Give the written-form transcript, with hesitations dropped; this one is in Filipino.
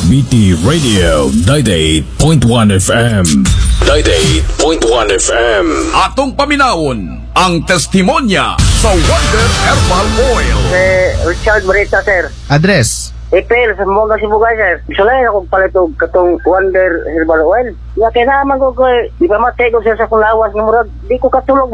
BT Radio 98.1 FM. 98.1 FM. Atong paminawon ang testimonya sa Wonder Herbal Oil. Richard Marita, sir. Address? April, sa mga Sibugay, sir. Gusto lang akong palitog katong Wonder Herbal Oil. Ya, kaya naman ko, di ba matay ko, sir, sa kung lawas ng murag, di ko katulog